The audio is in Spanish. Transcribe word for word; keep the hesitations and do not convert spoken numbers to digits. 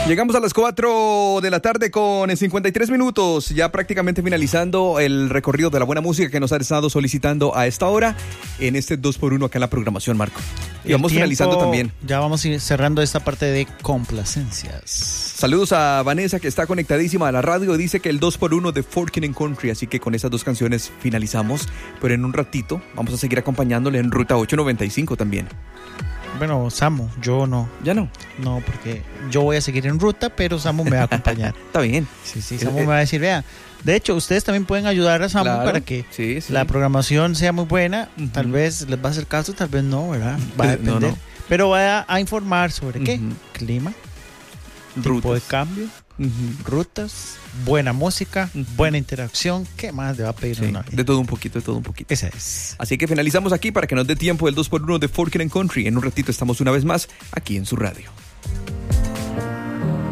Llegamos a las cuatro de la tarde con cincuenta y tres minutos, ya prácticamente finalizando el recorrido de la buena música que nos han estado solicitando a esta hora en este dos por uno acá en la programación, Marco. Y vamos tiempo, finalizando también. Ya vamos a ir cerrando esta parte de complacencias. Saludos a Vanessa, que está conectadísima a la radio. Dice que el dos por uno de Forking and Country, así que con esas dos canciones finalizamos. Pero en un ratito vamos a seguir acompañándole en Ruta ocho noventa y cinco también. Bueno, Samu, yo no. ¿Ya no? No, porque yo voy a seguir en ruta, pero Samu me va a acompañar. Está bien. Sí, sí, Samu eh, me va a decir, vea, de hecho, ustedes también pueden ayudar a Samu claro, para que sí, sí. la programación sea muy buena. Uh-huh. Tal vez les va a hacer caso, tal vez no, ¿verdad? Va a depender. No, no. Pero va a, a informar sobre uh-huh. qué, clima, rutas. Tipo de cambio, uh-huh. rutas, buena música, uh-huh. buena interacción. ¿Qué más le va a pedir sí, uno? De todo un poquito, de todo un poquito. Esa es. Así que finalizamos aquí para que nos dé tiempo el dos por uno de Forking and Country. En un ratito estamos una vez más aquí en su radio.